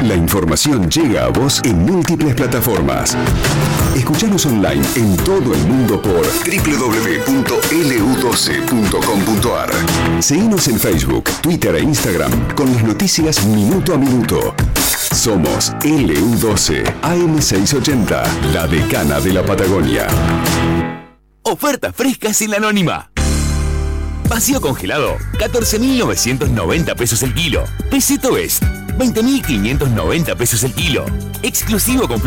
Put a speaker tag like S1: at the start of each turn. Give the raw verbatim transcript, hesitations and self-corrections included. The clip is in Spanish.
S1: La información llega a vos en múltiples plataformas. Escuchanos online en todo el mundo por doble u doble u doble u punto ele u doce punto com punto a r. Seguinos en Facebook, Twitter e Instagram con las noticias minuto a minuto. Somos ele u doce A M seiscientos ochenta, la decana de la Patagonia.
S2: Ofertas frescas en la Anónima. Vacío congelado, catorce mil novecientos noventa pesos el kilo. Peseto Best, veinte mil quinientos noventa pesos el kilo. Exclusivo con